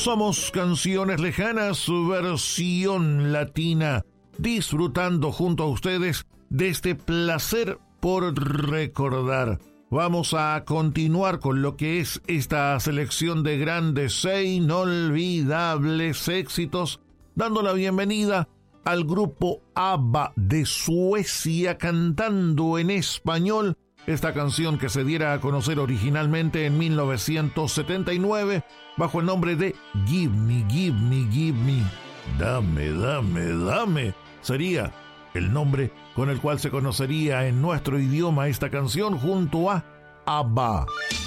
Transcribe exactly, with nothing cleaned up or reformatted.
Somos Canciones Lejanas, su versión latina, disfrutando junto a ustedes de este placer por recordar. Vamos a continuar con lo que es esta selección de grandes e inolvidables éxitos, dando la bienvenida al grupo ABBA de Suecia, cantando en español esta canción que se diera a conocer originalmente en mil novecientos setenta y nueve bajo el nombre de Give Me, Give Me, Give Me. Dame, dame, dame. Sería el nombre con el cual se conocería en nuestro idioma esta canción junto a ABBA.